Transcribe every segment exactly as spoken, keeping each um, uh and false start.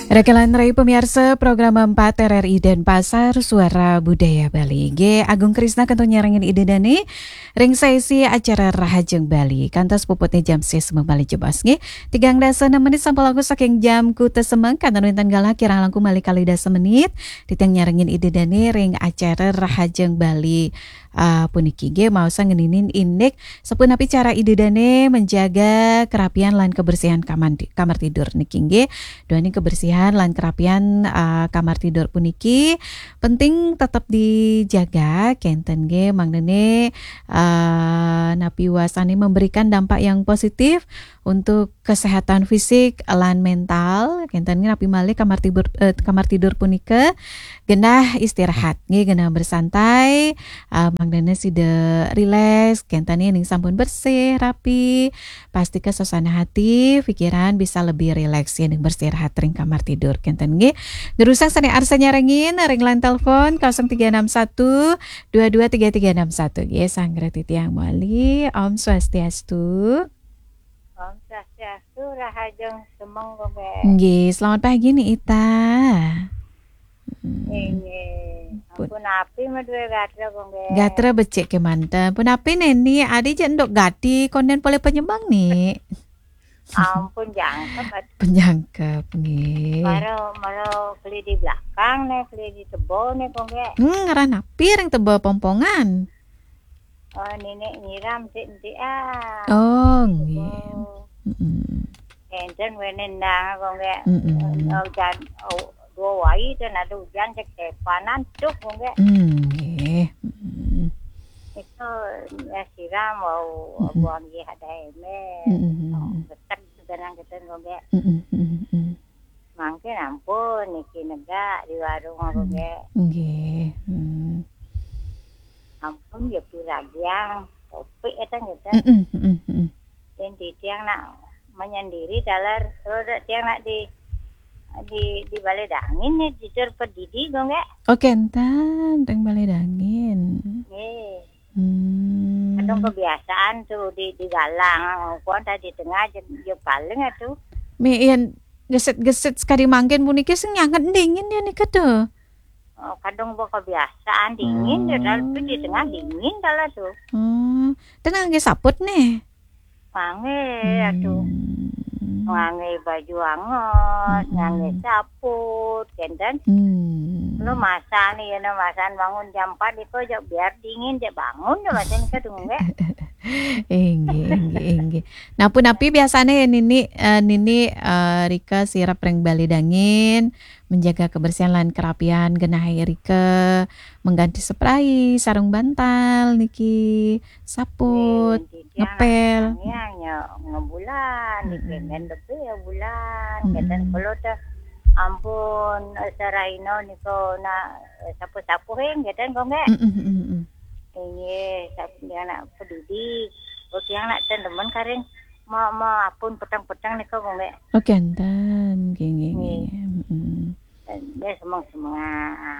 Rekelan Rai pemirsa program empat R R I dan Pasar Suara Budaya Bali. G. Agung Krisna kentu nyarangin ide dani ring sesi acara Rahajeng Bali. Kantos puputnya jam ses Bali jebas nge. Tigang dasa enam menit sampai lagu saking jam ku tesemeng kantor wintan galak kirang langkung mali kali dasa menit. Ditang nyarangin ide dani ring acara Rahajeng Bali. Uh, puniki ge mau ngeninin indek sepun api cara ide dane menjaga kerapian lan kebersihan kamar, kamar tidur niki ge doani kebersihan lan kerapian uh, kamar tidur puniki penting tetap dijaga kenten ge mangnene uh, napi wasani memberikan dampak yang positif untuk kesehatan fisik lan mental kenten ge napi malih kamar tidur uh, kamar tidur punika genah istirahat ge genah bersantai uh, mangnene sida rileks kentane ning sampun bersih rapi pasti ke suasana hati pikiran bisa lebih rileks ya ning beristirahat ring kamar tidur kenten nggih gerusak sane arsa nyarengin ring line telepon nol tiga enam satu dua dua tiga tiga enam satu nggih sanggre titiang mali Om Swastiastu. Om Swastiastu rahajeng semeng gobe. Nggih selamat pagi nih Ita. Ini ampun api madue gatra gobe. Gatra becek ke mantan. Pun api neni adi jendok gati konden boleh penyembang nih. Ampun jangkep. Penjangkep nih. Maro maro beli di belakang nih, beli di tebo nih gobe. Hmm ngaran api ring tebo pompongan. Oh nenek nyiram sih nanti ah. Oh nggih. Heeh. Enten wenendang gobe. Heeh. Oh jan oh dua wai dan ada hujan cek panan cuk gobe. Hmm nggih. Heeh. Itu ya siram mau buang dia ada eme. Betek dengan kita gobe. Heeh. Mangke ampun niki nega di warung gobe. Nggih. Heeh. Ampun ya piragiang kopi eta gitu. Heeh. Heeh. Dan di tiang nak menyendiri dalar terus tiang nak di di di balai dangin nih tidur pedidi gobe. Oke entan teng balai dangin. Nggih. Hmm. Kadang kebiasaan tuh di di galang, kuan tadi tengah je paling atuh. Mi yen geset-geset sekali mangkin puniki sing nyanget dingin ya nika tuh. Oh, kadang bawa kebiasaan dingin, hmm. Tapi di tengah dingin dalah tuh. Hmm. Tenang ge saput nih. Mange atuh. Mange baju anget, hmm. Mange saput, kenten. Hmm. Lu masa nih, ya masan bangun jam empat itu aja biar dingin aja bangun ya macam itu dong enggak. Engge engge engge. Nah pun api biasanya ya Nini uh, Nini uh, Rika sirap reng bali dangin menjaga kebersihan lan kerapian genah Rika mengganti spray sarung bantal niki saput e, ngepel ya ngebulan niki ngendepe ya bulan keten kalau teh ampun sarayno niko na sapu-sapu heng keten kok enggak. Iya, tapi anak peduli. Oke, anak teman karen mau mau apun petang-petang nih kok nggak? Oke, entan, gini gini. Dia semang semang.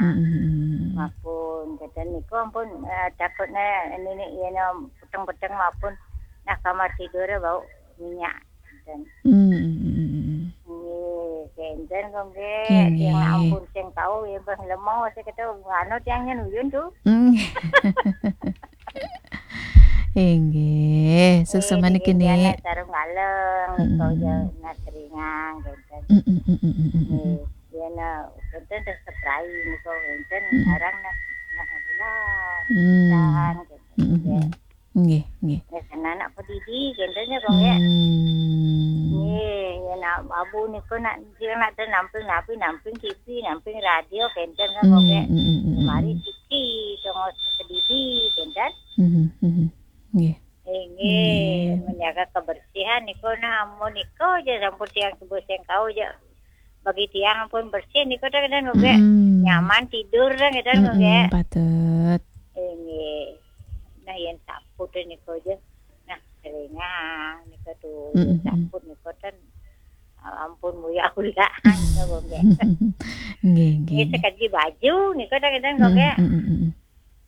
Maupun kata nih kok ampun takutnya ini nih ya petang-petang maupun nak kamar tidurnya bau minyak dan. Kenten kong ge, yang ampun sing tahu ya bang lemau saya kata ngano tiangnya nuyun tuh. Engge, sesama nih kini. Sarung galeng, kau jauh natringan, kenten. Dia na, kenten terserai nih kau kenten orang nak nak bulan, dan kenten. Nggih, nggih. Nek anak pedidi kentennya kong ge. Nggih, ya nak abu ni ko nak dia nak namping namping namping T V, namping radio kenten kan kong ge. Mari siki tengok pedidi kenten. Nggih. Nggih, menjaga kebersihan niko na amun niko aja sampun tiang sebut yang kau aja. Bagi tiang pun bersih niko kan kong ge. Nyaman tidur kan kenten kong ge. Patut. Nggih. Nah yang saput ni ko je nah seringan ni ko tu saput ni ko kan ampun muya ulah ngoge nggih nggih sekaji baju ni ko kadang ngoge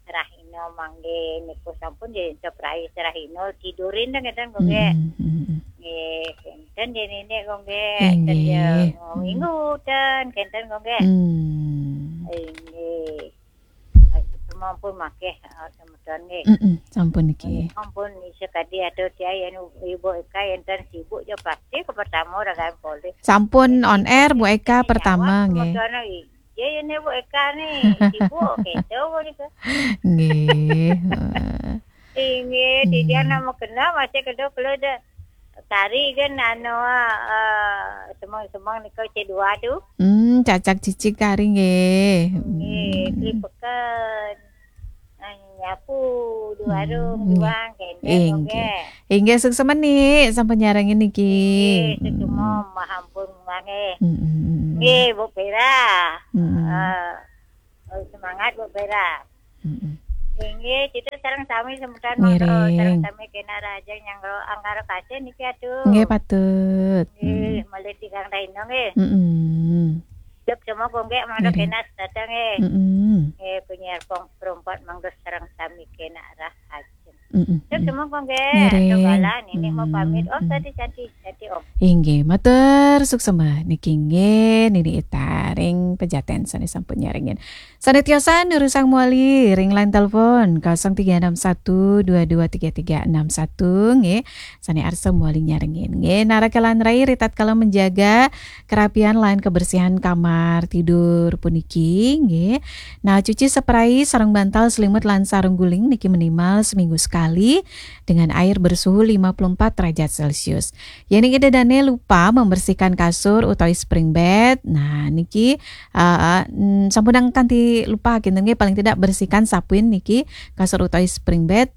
serahino mangge ni ko sampun je seprai serahino tidurin kadang ngoge Nggih, kenten dene kok nggih. Nggih. Minggu ten kenten kok nggih. Hmm. Nggih. Sampun makeh teman nggih. Heeh, sampun niki. Sampun sekadi ado dia yen Ibu Eka enten sibuk yo pasti ke pertama ora kan boleh. Sampun on air Bu Eka pertama nggih. Ya yen Bu Eka nih sibuk gitu niku. Nggih. Nggih, dia nama kena masih kedo kelo tari kan anu eh semang-semang niku C dua tuh. Hmm, cacak cicik kari nggih. Nggih, klipeken. Nyapu dua warung dua kene nggih. Inggih sukses menik sampun nyarengin niki. Nggih, cuma mahampun nggih. Nggih, Bu Pera. Eh semangat Bu Pera. Nggih, kita sareng sami semutan monggo sareng sami kena raja yang anggara kasih niki atuh. Nggih patut. Nggih, malih tikang raino nggih. Heeh. Dek semua nggih mangga kena datang nggih. Heeh. Nggih penyiar perempuan mangga sareng sami kena rah ajeng. Heeh. Dek semua nggih. Togalan ini mau pamit. Oh tadi cantik, cantik Om. Inggih, matur suksema niki nggih nini itaring pejaten sane sampun nyaringin. Sanetiosan nurusang muali ring line telepon nol tiga enam satu dua dua tiga tiga enam satu nggih. Sane arsa muali nyaringin nggih. Narakelan rai ritat kala menjaga kerapian lain kebersihan kamar tidur puniki nggih. Nah, cuci spray sarung bantal selimut lan sarung guling niki minimal seminggu sekali dengan air bersuhu lima puluh empat derajat Celcius. Yani kita dane lupa membersihkan kasur utawi spring bed. Nah, niki uh, mm, sampun kanthi lupa kinten nggih paling tidak bersihkan sapuin niki kasur utawi spring bed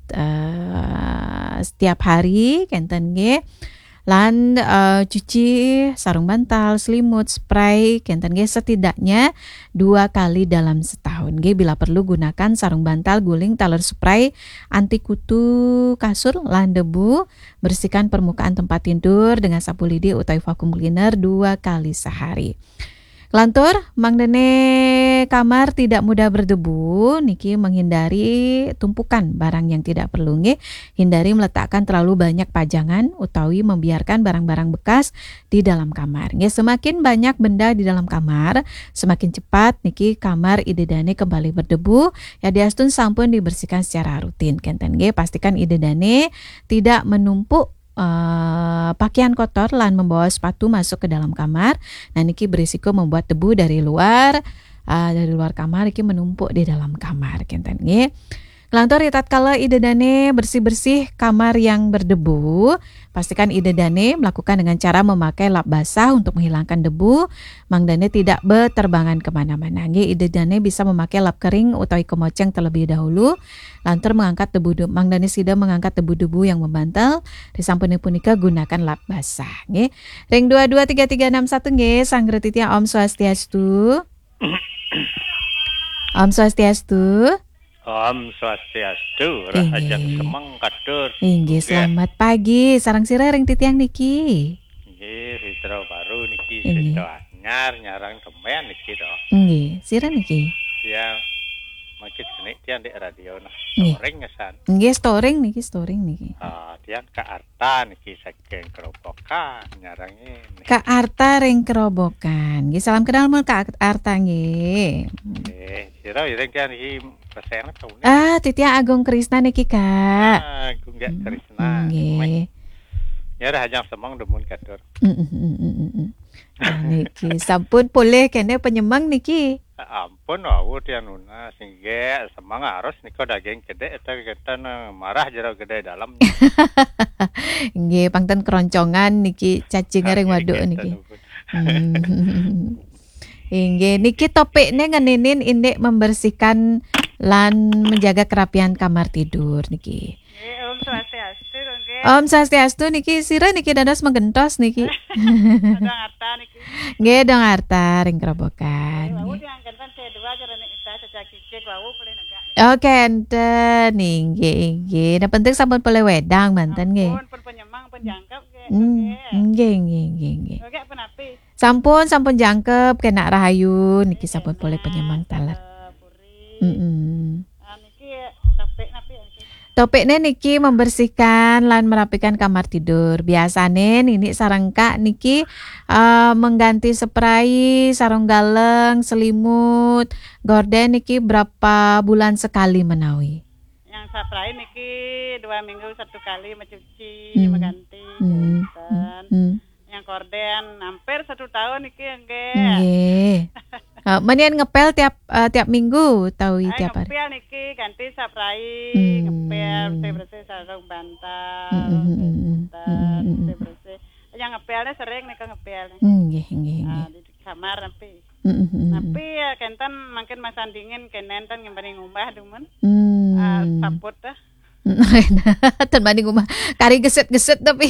uh, setiap hari kinten nggih. Lan uh, cuci sarung bantal, selimut, spray kinten nggih setidaknya dua kali dalam setahun nggih. Bila perlu gunakan sarung bantal, guling, taler spray anti kutu kasur lan debu. Bersihkan permukaan tempat tidur dengan sapu lidi utawi vacuum cleaner dua kali sehari. Lantur, mangdene kamar tidak mudah berdebu, niki menghindari tumpukan barang yang tidak perlu nggih. Hindari meletakkan terlalu banyak pajangan utawi membiarkan barang-barang bekas di dalam kamar. Nggih, semakin banyak benda di dalam kamar, semakin cepat niki kamar idedane kembali berdebu. Ya diastun sampun dibersihkan secara rutin. Kenten nggih, pastikan idedane tidak menumpuk Uh, pakaian kotor lan membawa sepatu masuk ke dalam kamar. Nah niki berisiko membuat debu dari luar uh, dari luar kamar niki menumpuk di dalam kamar kenten nggih. Lantur tatkala idedane bersih-bersih kamar yang berdebu, pastikan idedane melakukan dengan cara memakai lap basah untuk menghilangkan debu. Mangdane tidak beterbangan kemana-mana. Nggih, idedane bisa memakai lap kering utawi kemoceng terlebih dahulu. Lantur mengangkat debu-debu. Mangdane sida mengangkat debu-debu yang membantal. Disampuni punika gunakan lap basah. Nggih. Ring dua dua tiga tiga enam satu nggih. Sanggretitya Om Swastiastu. Om Swastiastu. Om Swastiastu, Rahajang Semang Kadur. Inggih, selamat pagi. Sarang sira ring titiang niki. Nggih, sitra baru niki sitra anyar nyarang temen niki to. Nggih, sira niki. Dia makin jenik dia di radio nah. Storing ngesan. Nggih, storing niki, storing niki. Ah, dia Kak Arta niki saking Kerobokan nyarangi. Kak Arta ring Kerobokan. Nggih, salam kenal mul Kak Arta nggih. Nggih, sira ring dia niki Pesena tahu. Ah, Titia Agung Krisna niki Kak. Ah, Agung Krisna. Nggih. Ya Rahajang Semang demun kadur. Heeh. Niki sampun boleh kene penyemang niki. Ampun awu dia nuna singge semang harus niko daging gede eta ketan marah jero gede dalam. Nggih, pangten keroncongan niki cacing ring waduk niki. Nggih, niki topikne ngeninin indek membersihkan lan menjaga kerapian kamar tidur niki. Om Swastiastu nggih. Om Swastiastu niki sira niki dados menggentos niki. Dong Arta niki. Nggih, dong Arta ring Kerobokan. Wau diangkatan C dua jarane ita cacaki cek wau boleh enggak. Oke, enten nggih nggih. Nah penting sampun boleh wedang manten nggih. Sampun penyemang penjangkep nggih. Nggih nggih nggih nggih. Oke, penapi. Sampun sampun jangkep kena rahayu niki sampun boleh penyemang taler. Heeh. Heeh. Niki topik napi niki. Topiknya niki membersihkan lan merapikan kamar tidur. Biasanya nini sareng Kak niki uh, mengganti spray, sarung galeng, selimut, gorden niki berapa bulan sekali menawi? Yang spray niki dua minggu satu kali mencuci, Hmm. mengganti. Hmm. Dan Hmm. yang korden hampir satu tahun niki enggak. Nggih. Uh, Menian ngepel tiap uh, tiap minggu tahu Ay, tiap hari. ngepel niki ganti spray, Hmm. ngepel bersih-bersih sarung bantal, Hmm, hmm, hmm, hmm, dan hmm, hmm. bersih-bersih. Yang ngepelnya sering nika ngepel. Nggih, nggih, Ah, nggih. di kamar napi. Hmm, hmm, hmm. Napi ya kenten makin masan dingin kenen tan ngembani ngumbah dumun. Hmm. Ah, saput dah. Ten banding rumah kari geset-geset tapi.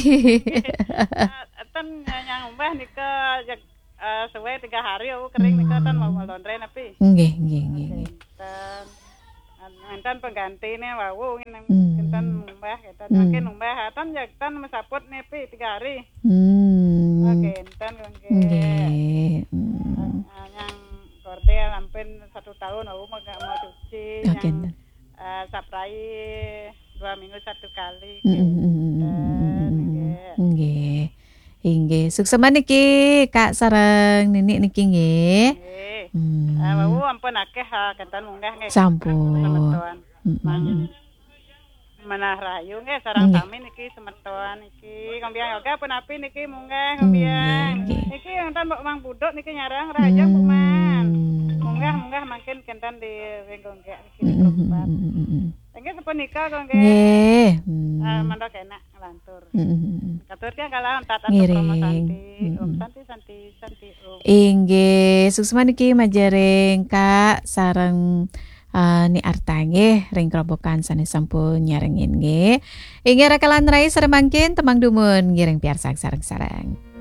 Ah, tan yang ngumbah nika jak uh, suwe tiga hari aku kering nika tan mau melondre napi. Nggih, nggih, nggih, nggih. Kenten Mantan pengganti nih wau ini Hmm. kenten ngumbah kenten Hmm. makin ngumbah tan jak tan mesaput nih pi tiga hari. Hmm. Oke, kenten kongke. Nggih. Hmm. Ah, yang gorden hampir satu tahun aku mau mau cuci Oke. yang uh, saprai dua minggu satu kali. Hmm, hmm, hmm, Kenten, hmm, nggih. Nggih. Inggih, suksema niki Kak sareng Nini niki nggih. Nggih. Hmm. Ah, wau ampun akeh ha kenten munggah nggih. Sampun. Semeton. Hmm, hmm. Mang manah rayu nggih sareng Nggih. kami niki semeton iki kombiang yoga pun api niki munggah Hmm, kombiang. nggih. Niki yang tan mang budok niki nyarang rajang kuman. Hmm. Munggah munggah makin kenten di renggong nggih niki Hmm, di hmm, tempat. hmm, hmm, hmm. Nggih sepun nikah kok nggih. Nggih. Hmm. Ah, mandok enak lantur. Hmm, hmm, hmm. Katur kan kalau entat atau Ngiring. promo santi, Mm-mm. om santi santi santi om. Inggih, suksema niki majaring Kak sareng uh, ni Arta nggih ring kerobokan sanes sampun nyarengin nggih. Inggih rakalan rai sareng mangkin temang dumun ngiring piarsa sareng-sareng.